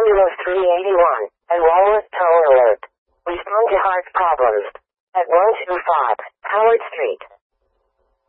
Ambulance 381 and Walnut Tow Alert. Respond to heart problems at 125 Howard Street.